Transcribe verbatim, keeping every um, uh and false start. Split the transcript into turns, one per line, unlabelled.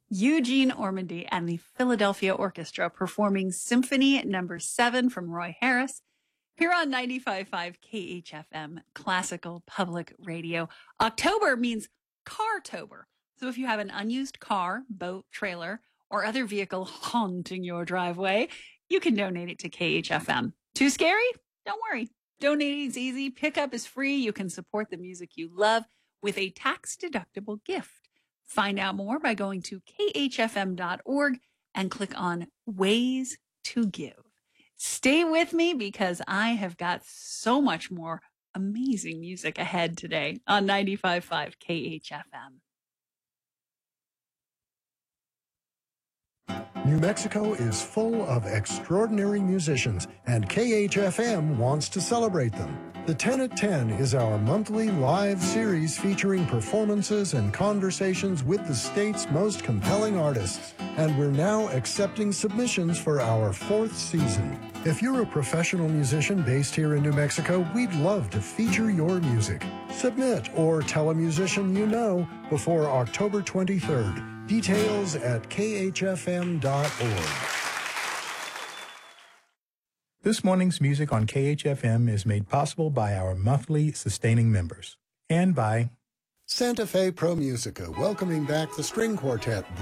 Eugene Ormandy and the Philadelphia Orchestra performing Symphony Number Seven from Roy Harris here on ninety-five point five K H F M, Classical Public Radio. October means Cartober. So if you have an unused car, boat, trailer, or other vehicle haunting your driveway, you can donate it to K H F M. Too scary? Don't worry. Donating is easy. Pickup is free. You can support the music you love with a tax-deductible gift. Find out more by going to K H F M dot org and click on Ways to Give. Stay with me because I have got so much more amazing music ahead today on ninety-five point five K H F M.
New Mexico is full of extraordinary musicians, and K H F M wants to celebrate them. The ten at ten is our monthly live series featuring performances and conversations with the state's most compelling artists. And we're now accepting submissions for our fourth season. If you're a professional musician based here in New Mexico, we'd love to feature your music. Submit or tell a musician you know before October twenty-third. Details at K H F M dot org.
This morning's music on K H F M is made possible by our monthly sustaining members and by
Santa Fe Pro Musica, welcoming back the string quartet